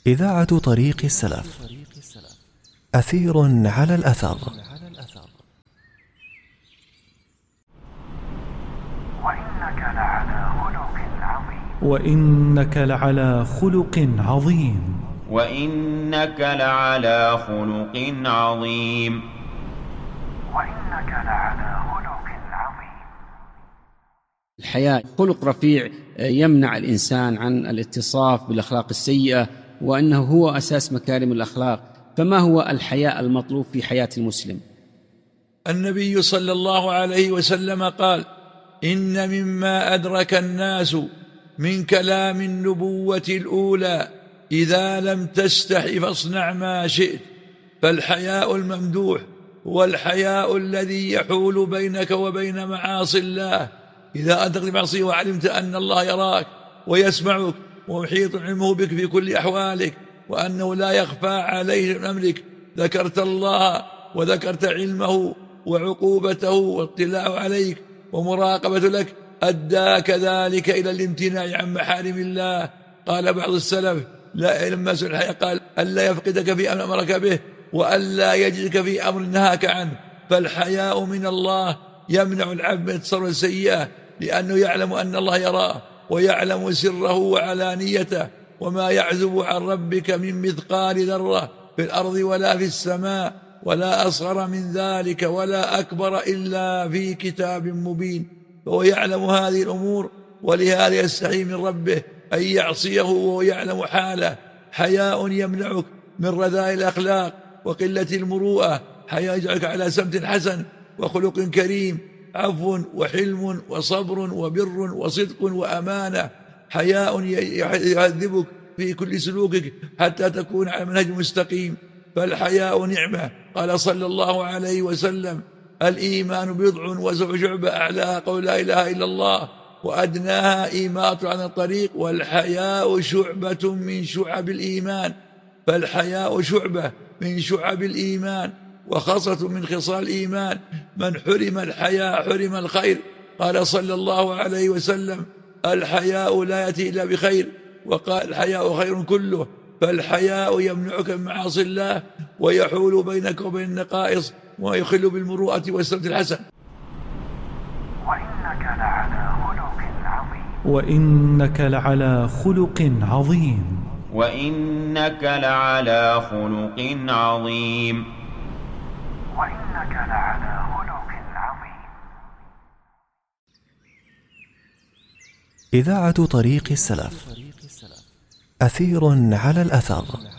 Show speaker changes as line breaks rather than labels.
إذاعة طريق السلف. أثير على الأثر.
وإنك لعلى خلق عظيم.
وإنك لعلى خلق عظيم.
وإنك لعلى خلق عظيم.
الحياء خلق رفيع يمنع الإنسان عن الاتصاف بالأخلاق السيئة، وأنه هو أساس مكارم الأخلاق. فما هو الحياء المطلوب في حياة المسلم؟
النبي صلى الله عليه وسلم قال: إن مما أدرك الناس من كلام النبوة الأولى إذا لم تستحي فاصنع ما شئت. فالحياء الممدوح هو الحياء الذي يحول بينك وبين معاصي الله. إذا أدركت المعصية وعلمت أن الله يراك ويسمعك ومحيط علمه بك في كل أحوالك، وأنه لا يخفى عليه من أمرك، ذكرت الله وذكرت علمه وعقوبته واطلاعه عليك ومراقبة لك، أداك ذلك إلى الامتناع عن محارم الله. قال بعض السلف لما سئل الحياء قال: ألا يفقدك في أمر أمرك به، وألا يجدك في أمر نهاك عنه. فالحياء من الله يمنع العبد من التصرف السيئة، لأنه يعلم أن الله يراه ويعلم سره وعلانيته، وما يعزب عن ربك من مثقال ذرة في الأرض ولا في السماء، ولا أصغر من ذلك ولا أكبر إلا في كتاب مبين. فهو يعلم هذه الأمور، ولهذا يستحي من ربه أن يعصيه وهو يعلم حاله. حياء يمنعك من رذائل الأخلاق وقلة المروءة. حياء يجعلك على سمت حسن وخلق كريم، عفو وحلم وصبر وبر وصدق وأمانة. حياء يهذبك في كل سلوكك حتى تكون على منهج مستقيم. فالحياء نعمة. قال صلى الله عليه وسلم: الإيمان بضع وسبع شعبة، أعلاها قول لا إله إلا الله، وأدناها إماطة عن الطريق، والحياء شعبة من شعب الإيمان. فالحياء شعبة من شعب الإيمان وخاصة من خصال الإيمان. من حرم الحياء حرم الخير. قال صلى الله عليه وسلم: الحياء لا يأتي إلا بخير. وقال: الحياء خير كله. فالحياء يمنعك من معاصي الله ويحول بينك وبين النقائص ويخل بالمروءة والسمت الحسن.
وإنك لعلى خلق عظيم.
وإنك لعلى خلق عظيم.
وإنك لعلى خلق عظيم.
وإنك لعلى خلق عظيم.
إذاعة طريق السلف. أثير على الأثر.